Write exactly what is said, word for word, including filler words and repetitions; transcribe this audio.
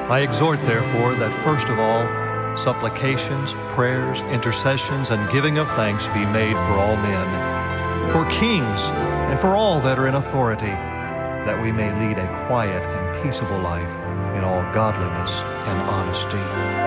I exhort, therefore, that first of all, supplications, prayers, intercessions, and giving of thanks be made for all men, for kings, and for all that are in authority, that we may lead a quiet and peaceable life in all godliness and honesty.